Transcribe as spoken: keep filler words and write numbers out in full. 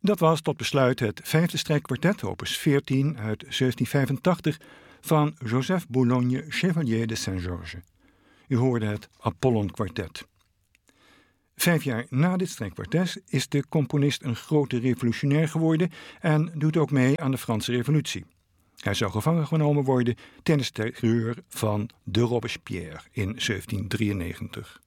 Dat was tot besluit het vijfde strijkkwartet, opus veertien uit zeventien vijfentachtig van Joseph Boulogne Chevalier de Saint-Georges. U hoorde het Apollon-kwartet. Vijf jaar na dit strijkkwartet is de componist een grote revolutionair geworden en doet ook mee aan de Franse Revolutie. Hij zou gevangen genomen worden tijdens de terreur van de Robespierre in zeventien drieënnegentig.